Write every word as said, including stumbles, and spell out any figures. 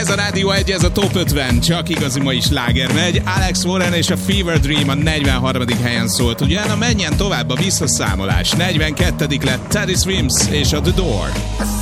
Ez a Rádió egy, ez a Top ötven, csak igazi ma is sláger megy. Alex Warren és a Fever Dream a negyvenharmadik helyen szólt. Utána menjen tovább a visszaszámolás. negyvenkettedik lett Teddy Swims és a The Door.